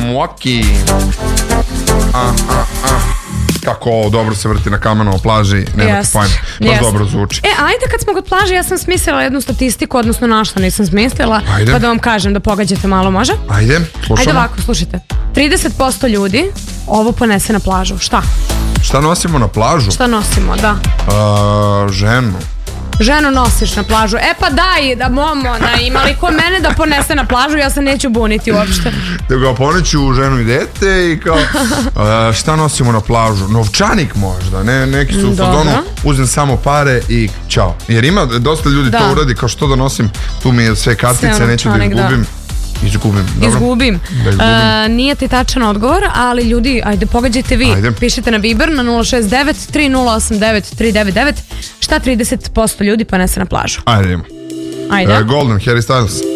Moki. Kako ovo dobro se vrti na kamenu o plaži, nemate pojma. Baš dobro zvuči. Ajde kad smo kod plaže, ja sam smislila jednu statistiku, odnosno našla, nisam smislila. Ajde. Pa da vam kažem da pogađate malo, može? Ajde, slušamo. Ajde ovako, slušajte. 30% ljudi ovo ponese na plažu. Šta? Šta nosimo na plažu? Šta nosimo, da. Ženu. Ženu nosiš na plažu. Pa daj, da ima li ko mene da ponese na plažu, ja se neću buniti uopšte. Da ga poneću ženu i dete i kao, šta nosimo na plažu? Novčanik možda, neki su u fazonu, uzem samo pare i ćao. Jer ima dosta ljudi to uradi, kao što da nosim, tu mi je sve kartice, neću da izgubim. Izgubim. Nije ti tačan odgovor, ali ljudi, ajde pogađajte vi. Pišite na Viber na 069 3089 399. Šta 30% ljudi ponese na plažu? Ajde. Golden, Harry Styles.